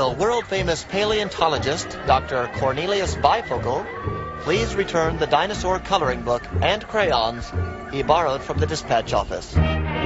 will world-famous paleontologist Dr. Cornelius Bifocal please return the dinosaur coloring book and crayons he borrowed from the dispatch office?